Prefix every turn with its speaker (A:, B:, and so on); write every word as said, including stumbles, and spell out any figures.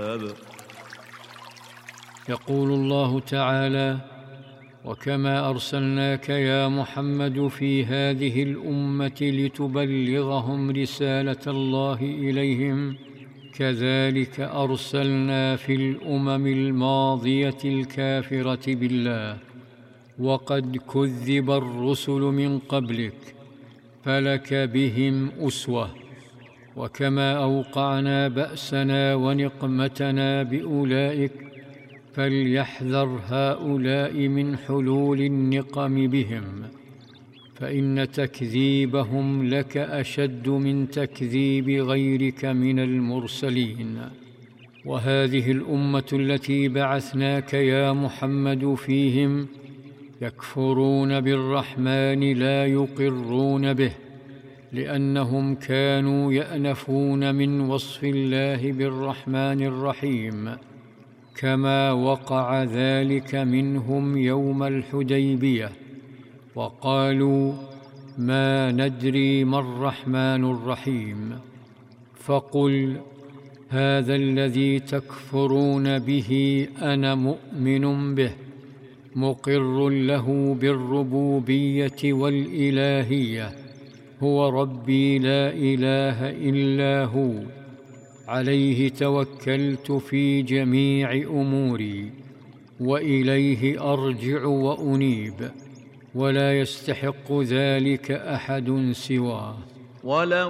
A: يقول الله تعالى: وكما أرسلناك يا محمد في هذه الأمة لتبلغهم رسالة الله إليهم كذلك أرسلنا في الأمم الماضية الكافرة بالله وقد كذب الرسل من قبلك فلك بهم أسوة. وكما أوقعنا بأسنا ونقمتنا بأولئك فليحذر هؤلاء من حلول النقم بهم، فإن تكذيبهم لك أشد من تكذيب غيرك من المرسلين. وهذه الأمة التي بعثناك يا محمد فيهم يكفرون بالرحمن لا يقرون به، لأنهم كانوا يأنفون من وصف الله بالرحمن الرحيم، كما وقع ذلك منهم يوم الحديبية، وقالوا: ما ندري ما الرحمن الرحيم. فقل: هذا الذي تكفرون به أنا مؤمن به، مقر له بالربوبية والإلهية، هو ربي لا إله إلا هو، عليه توكلت في جميع أموري، وإليه أرجع وأنيب، ولا يستحق ذلك أحد سواه.